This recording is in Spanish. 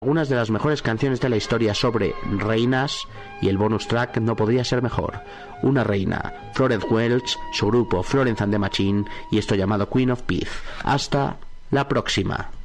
Algunas de las mejores canciones de la historia sobre reinas, y el bonus track no podría ser mejor. Una reina, Florence Welch, su grupo Florence and the Machine y esto llamado Queen of Peace. Hasta la próxima.